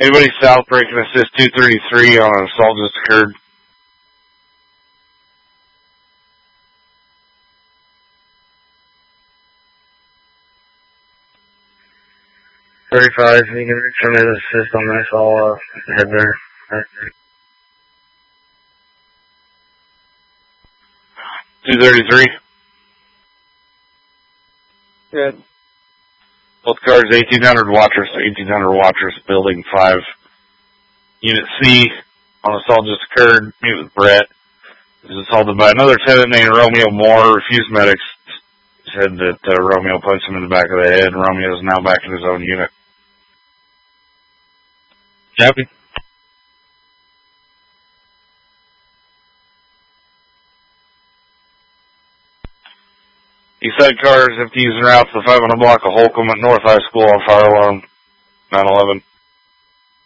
Anybody south break and assist 233 on an assault just occurred. $35, you can return his assist on this, I'll head there. 233. Good. Both cars, 1800 watchers, building 5. Unit C on assault just occurred. Meet with Brett. Was assaulted by another tenant named Romeo Moore. Refused medics. Said that Romeo punched him in the back of the head. Romeo is now back in his own unit. Copy. East side cars, empties and routes, the 500 block of Holcomb at North High School on fire alarm, 911.